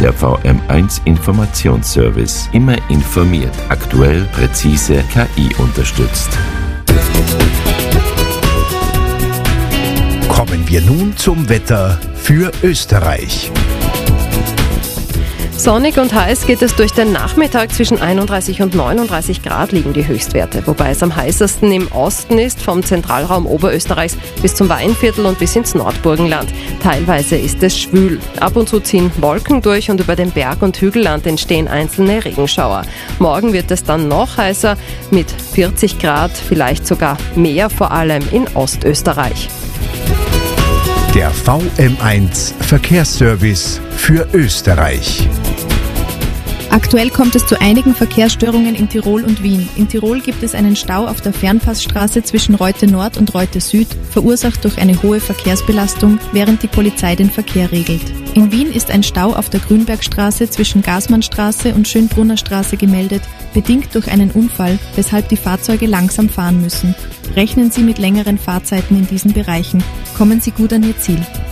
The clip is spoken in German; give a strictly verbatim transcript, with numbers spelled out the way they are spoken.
Der V M eins Informationsservice. Immer informiert, aktuell, präzise, K I unterstützt. Kommen wir nun zum Wetter für Österreich. Sonnig und heiß geht es durch den Nachmittag. Zwischen einunddreißig und neununddreißig Grad liegen die Höchstwerte, wobei es am heißesten im Osten ist, vom Zentralraum Oberösterreichs bis zum Weinviertel und bis ins Nordburgenland. Teilweise ist es schwül. Ab und zu ziehen Wolken durch und über dem Berg- und Hügelland entstehen einzelne Regenschauer. Morgen wird es dann noch heißer mit vierzig Grad, vielleicht sogar mehr, vor allem in Ostösterreich. Der V M eins Verkehrsservice für Österreich. Aktuell kommt es zu einigen Verkehrsstörungen in Tirol und Wien. In Tirol gibt es einen Stau auf der Fernpassstraße zwischen Reute Nord und Reute Süd, verursacht durch eine hohe Verkehrsbelastung, während die Polizei den Verkehr regelt. In Wien ist ein Stau auf der Grünbergstraße zwischen Gasmannstraße und Schönbrunner Straße gemeldet, bedingt durch einen Unfall, weshalb die Fahrzeuge langsam fahren müssen. Rechnen Sie mit längeren Fahrzeiten in diesen Bereichen. Kommen Sie gut an Ihr Ziel.